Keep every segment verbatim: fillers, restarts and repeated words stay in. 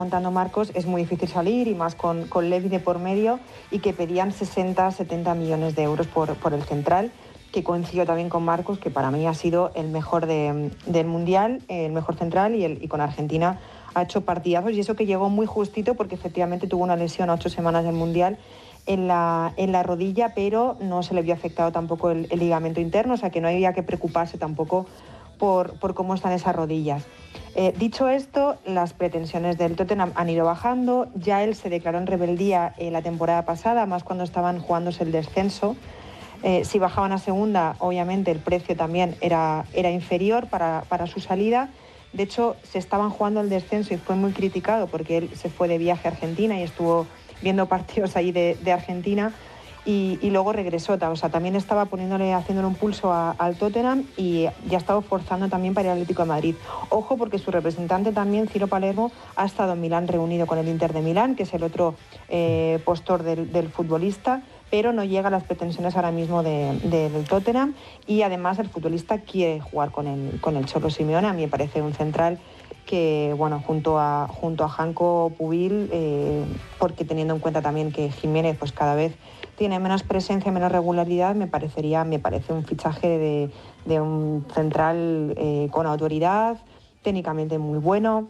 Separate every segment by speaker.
Speaker 1: contando Marcos, es muy difícil salir y más con, con Levy de por medio, y que pedían sesenta, setenta millones de euros por, por el central, que coincidió también con Marcos, que para mí ha sido el mejor de, del Mundial, el mejor central, y, el, y con Argentina ha hecho partidazos, y eso que llegó muy justito porque efectivamente tuvo una lesión a ocho semanas del Mundial en la, en la rodilla, pero no se le vio afectado tampoco el, el ligamento interno, o sea que no había que preocuparse tampoco por, por cómo están esas rodillas. Eh, dicho esto, las pretensiones del Tottenham han ido bajando. Ya él se declaró en rebeldía eh, la temporada pasada, más cuando estaban jugándose el descenso. Eh, si bajaban a segunda, obviamente el precio también era, era inferior para, para su salida. De hecho, se estaban jugando el descenso y fue muy criticado porque él se fue de viaje a Argentina y estuvo viendo partidos ahí de, de Argentina. Y, y luego regresó, o sea, también estaba poniéndole, haciéndole un pulso a, al Tottenham, y ya estaba forzando también para ir al Atlético de Madrid. Ojo, porque su representante también, Ciro Palermo, ha estado en Milán reunido con el Inter de Milán, que es el otro eh, postor del, del futbolista, pero no llega a las pretensiones ahora mismo de, de, del Tottenham, y además el futbolista quiere jugar con el, con el Cholo Simeone. A mí me parece un central que, bueno, junto a, junto a Janko Pubil, eh, porque teniendo en cuenta también que Jiménez pues cada vez tiene menos presencia, menos regularidad, me parecería, me parece un fichaje de, de un central eh, con autoridad, técnicamente muy bueno,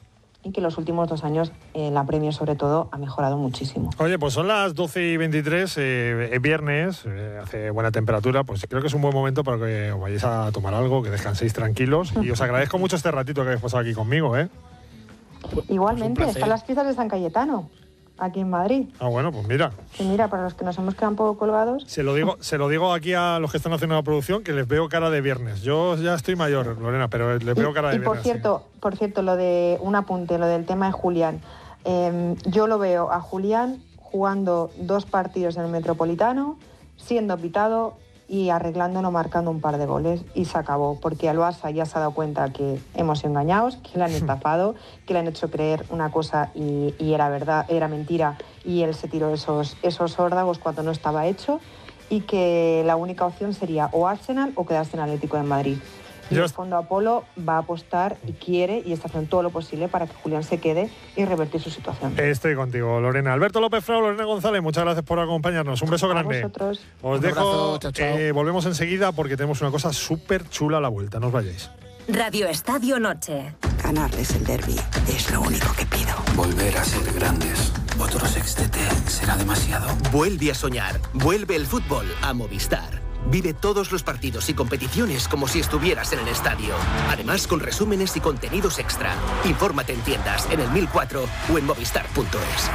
Speaker 1: y que los últimos dos años eh, la Premier sobre todo ha mejorado muchísimo.
Speaker 2: Oye, pues son las doce y veintitrés, eh, es viernes, eh, hace buena temperatura, pues creo que es un buen momento para que os vayáis a tomar algo, que descanséis tranquilos, y os agradezco mucho este ratito que habéis pasado aquí conmigo, ¿eh?
Speaker 1: Igualmente, están las fiestas de San Cayetano, aquí en Madrid.
Speaker 2: Ah, bueno, pues mira.
Speaker 1: Y mira, para los que nos hemos quedado un poco colgados...
Speaker 2: Se lo digo, se lo digo aquí a los que están haciendo la producción, que les veo cara de viernes. Yo ya estoy mayor, Lorena, pero les veo cara de
Speaker 1: y, y
Speaker 2: viernes.
Speaker 1: por cierto, sí. por cierto, lo de un apunte, lo del tema de Julián. Eh, yo lo veo a Julián jugando dos partidos en el Metropolitano, siendo pitado y arreglándolo, marcando un par de goles, y se acabó, porque al Barça ya se ha dado cuenta que hemos sido engañados, que le han estafado, que le han hecho creer una cosa y, y era verdad, era mentira, y él se tiró esos, esos órdagos cuando no estaba hecho, y que la única opción sería o Arsenal o quedarse en Atlético de Madrid. Y el Fondo Apolo va a apostar y quiere y está haciendo todo lo posible para que Julián se quede y revertir su situación.
Speaker 2: Estoy contigo, Lorena. Alberto López Frau, Lorena González, muchas gracias por acompañarnos. Un beso grande.
Speaker 1: A vosotros.
Speaker 2: Os
Speaker 3: Un
Speaker 2: dejo,
Speaker 3: abrazo, chao, chao.
Speaker 2: Eh, volvemos enseguida porque tenemos una cosa súper chula a la vuelta. No os vayáis.
Speaker 4: Radio Estadio Noche.
Speaker 5: Ganarles el derbi es lo único que pido.
Speaker 6: Volver a ser grandes. Otro sextete será demasiado.
Speaker 7: Vuelve a soñar. Vuelve el fútbol a Movistar. Vive todos los partidos y competiciones como si estuvieras en el estadio. Además, con resúmenes y contenidos extra. Infórmate en tiendas, en el mil cuatro o en movistar punto es.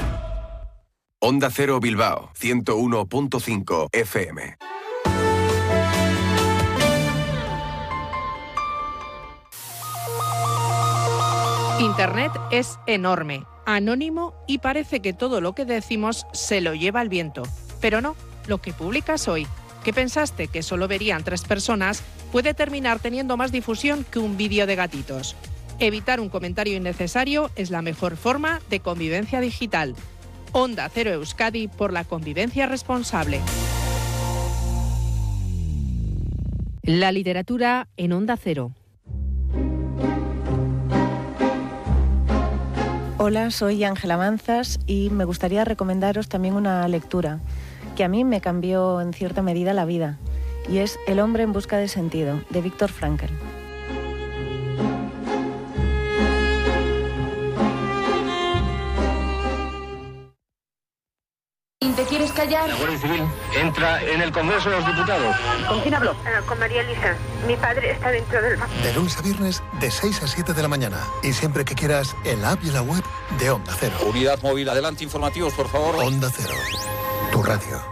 Speaker 8: Onda Cero Bilbao, ciento uno punto cinco F M.
Speaker 9: Internet es enorme, anónimo, y parece que todo lo que decimos se lo lleva el viento. Pero no, lo que publicas hoy, que pensaste que solo verían tres personas, puede terminar teniendo más difusión que un vídeo de gatitos. Evitar un comentario innecesario es la mejor forma de convivencia digital. Onda Cero Euskadi, por la convivencia responsable. La literatura en Onda Cero.
Speaker 10: Hola, soy Ángela Manzas y me gustaría recomendaros también una lectura que a mí me cambió en cierta medida la vida, y es El hombre en busca de sentido, de Viktor Frankl.
Speaker 11: ¿Te quieres callar?
Speaker 12: La Guardia Civil entra en el Congreso de los Diputados.
Speaker 11: ¿Con quién habló? Uh, con María Elisa. Mi padre está dentro del banco.
Speaker 13: De lunes a viernes, de seis a siete de la mañana. Y siempre que quieras, en la app y en la web de Onda Cero.
Speaker 14: Unidad móvil, adelante, informativos, por favor.
Speaker 13: Onda Cero, tu radio.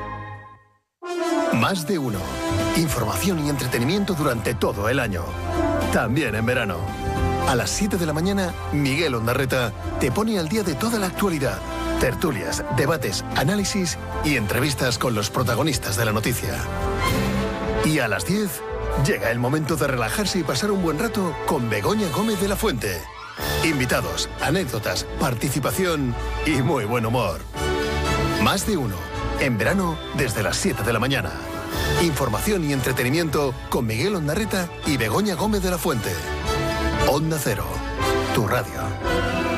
Speaker 13: Más de uno. Información y entretenimiento durante todo el año. También en verano. A las siete de la mañana, Miguel Ondarreta te pone al día de toda la actualidad. Tertulias, debates, análisis y entrevistas con los protagonistas de la noticia. Y a las diez, llega el momento de relajarse y pasar un buen rato con Begoña Gómez de la Fuente. Invitados, anécdotas, participación y muy buen humor. Más de uno. En verano, desde las siete de la mañana. Información y entretenimiento con Miguel Ondarreta y Begoña Gómez de la Fuente. Onda Cero, tu radio.